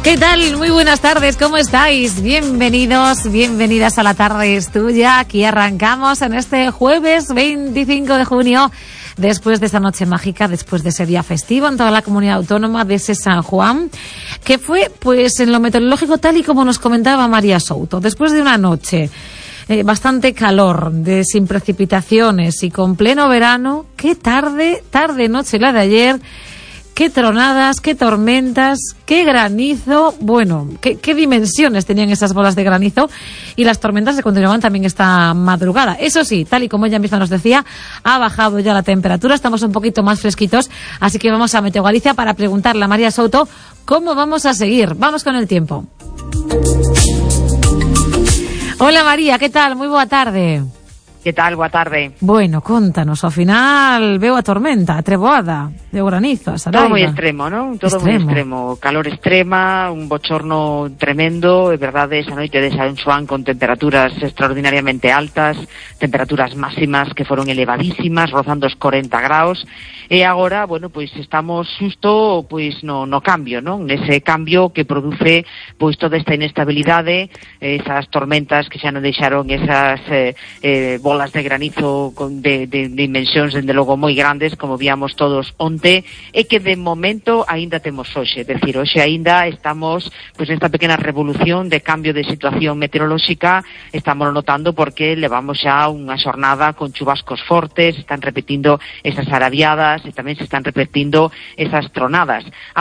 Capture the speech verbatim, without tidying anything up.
¿Qué tal? Muy buenas tardes, ¿cómo estáis? Bienvenidos, bienvenidas a La Tarde es Tuya. Aquí arrancamos en este jueves veinticinco de junio, después de esa noche mágica, después de ese día festivo en toda la comunidad autónoma de ese San Juan, que fue, pues, en lo meteorológico tal y como nos comentaba María Souto, después de una noche eh, bastante calor, de sin precipitaciones y con pleno verano. Qué tarde, tarde noche la de ayer. Qué tronadas, qué tormentas, qué granizo. Bueno, qué, qué dimensiones tenían esas bolas de granizo, y las tormentas se continuaban también esta madrugada. Eso sí, tal y como ella misma nos decía, ha bajado ya la temperatura, estamos un poquito más fresquitos, así que vamos a Meteo Galicia para preguntarle a María Souto cómo vamos a seguir. Vamos con el tiempo. Hola María, ¿qué tal? Muy boa tarde. Que tal? Boa tarde. Bueno, contanos, ao final veo a tormenta, a treboada, de granizo, a Saraiva. Todo moi extremo, non? Todo extremo. moi extremo. Calor extrema, un bochorno tremendo. É verdade, esa noite de San Xoán con temperaturas extraordinariamente altas, temperaturas máximas que foron elevadísimas, rozando os corenta graus. E agora, bueno, pois estamos xusto pois no, no cambio, non? Nese cambio que produce pois toda esta inestabilidade, esas tormentas que xa non deixaron esas eh, eh, bolas de granizo con de, de, de dimensións, dende logo, moi grandes, como víamos todos onte, e que de momento aínda temos hoxe. É dicir, hoxe aínda estamos pois nesta pequena revolución de cambio de situación meteorolóxica. Estamos notando porque levamos xa unha xornada con chubascos fortes, están repetindo esas arabiadas e tamén se están repetindo esas tronadas.